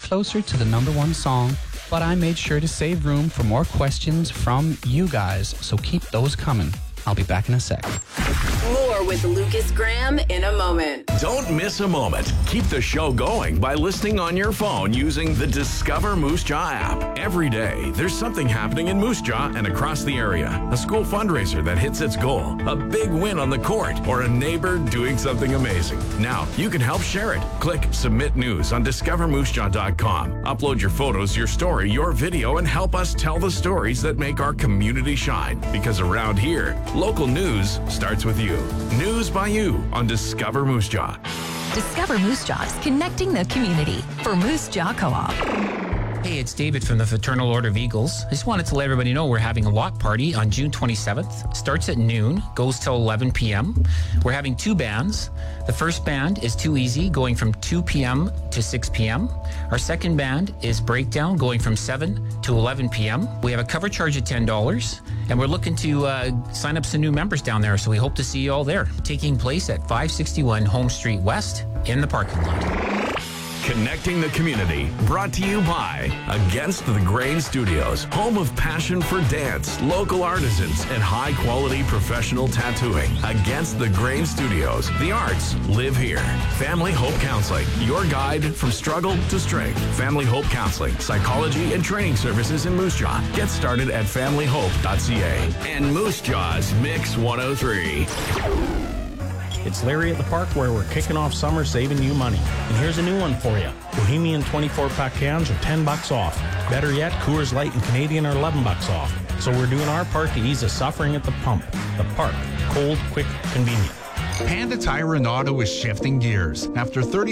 closer to the number one song, but I made sure to save room for more questions from you guys, so keep those coming. I'll be back in a sec. More with Lucas Graham in a moment. Don't miss a moment. Keep the show going by listening on your phone using the Discover Moose Jaw app. Every day, there's something happening in Moose Jaw and across the area. A school fundraiser that hits its goal, a big win on the court, or a neighbor doing something amazing. Now, you can help share it. Click Submit News on discovermoosejaw.com. Upload your photos, your story, your video, and help us tell the stories that make our community shine. Because around here, local news starts with you. News by you on Discover Moose Jaw. Discover Moose Jaw is connecting the community for Moose Jaw Co-op. Hey, it's David from the Fraternal Order of Eagles. I just wanted to let everybody know we're having a lot party on June 27th. Starts at noon, goes till 11 p.m. We're having two bands. The first band is Too Easy, going from 2 p.m. to 6 p.m. Our second band is Breakdown, going from 7 to 11 p.m. We have a cover charge of $10, and we're looking to sign up some new members down there, so we hope to see you all there. Taking place at 561 Home Street West in the parking lot. Connecting the community, brought to you by Against the Grain Studios, home of passion for dance, local artisans, and high-quality professional tattooing. Against the Grain Studios, the arts live here. Family Hope Counseling, your guide from struggle to strength. Family Hope Counseling, psychology and training services in Moose Jaw. Get started at familyhope.ca. And Moose Jaw's Mix 103. It's Larry at the Park, where we're kicking off summer saving you money. And here's a new one for you. Bohemian 24-pack cans are $10 off. Better yet, Coors Light and Canadian are $11 off. So we're doing our part to ease the suffering at the pump. The Park. Cold, quick, convenient. Panda Tire and Auto is shifting gears. After 30